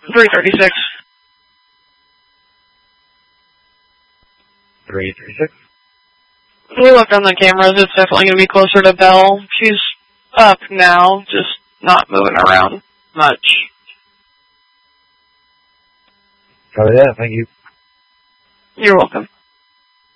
336. 336. We looked on the cameras. It's definitely going to be closer to Belle. She's up now, just not moving around much. Copy that. Thank you. You're welcome.